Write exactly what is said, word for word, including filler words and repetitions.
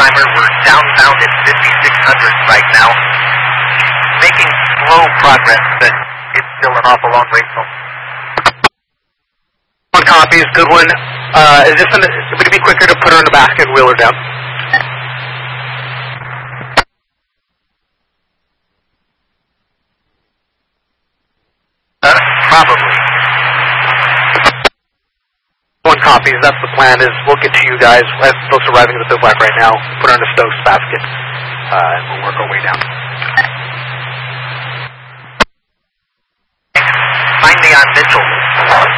timer. We're downbound at fifty-six hundred right now. Making slow progress, but it's still an awful long way home. One copies, good one. Uh, is this an, would it be quicker to put her in the basket and wheel her down? Uh, probably. One copies, that's the plan, is we'll get to you guys as folks arriving at the bivouac right now, put her in a Stokes basket, uh, and we'll work our way down. Find me on Mitchell.